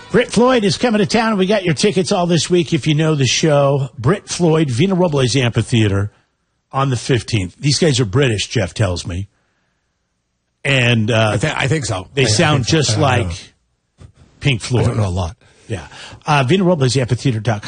Britt Floyd is coming to town. We got your tickets all this week if you know the show. Britt Floyd, Vina Robles Amphitheater on the 15th. These guys are British, Jeff tells me. And I think so. They sound just like Pink Floyd. I don't know a lot. Yeah. VinaRoblesAmphitheater.com.